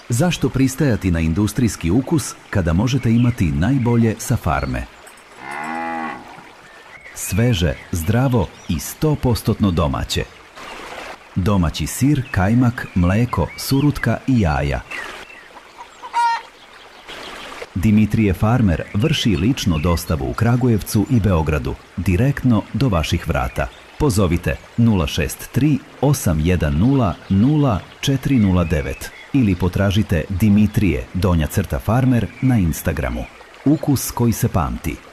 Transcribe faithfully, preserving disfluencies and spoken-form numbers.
Zašto pristajati na industrijski ukus kada možete imati najbolje sa farme? Sveže, zdravo i sto posto domaće. Domaći sir, kajmak, mleko, surutka i jaja. Dimitrije Farmer vrši ličnu dostavu u Kragujevcu i Beogradu, direktno do vaših vrata. Pozovite nula šest tri osam jedan nula nula četiri nula devet ili potražite Dimitrije donja crta Farmer na Instagramu. Ukus koji se pamti.